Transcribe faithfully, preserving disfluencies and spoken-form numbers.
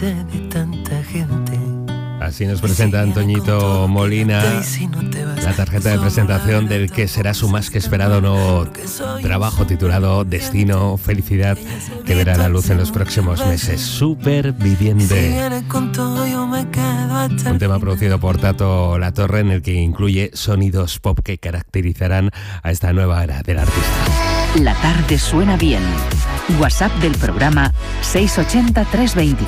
de tanta gente. Así nos presenta Antoñito Molina la tarjeta de presentación del que será su más que esperado nuevo trabajo titulado Destino, Felicidad, que verá la luz en los próximos meses. Superviviente. Un tema producido por Tato Latorre en el que incluye sonidos pop que caracterizarán a esta nueva era del artista. La tarde suena bien. WhatsApp del programa seiscientos ochenta, trescientos